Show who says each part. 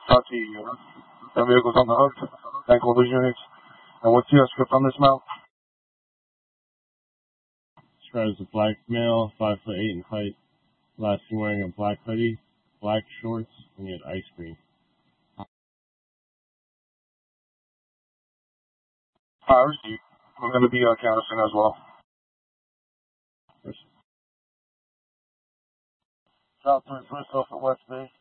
Speaker 1: Tati, that vehicle's on the hook. Thank all those units. And what's your script on this mount?
Speaker 2: Describes a black male, 5'8" in height, last seen wearing a black hoodie, black shorts, and he had ice cream.
Speaker 1: Receipt. I'm going to be canvassing as well. South 3 first off at West Bay.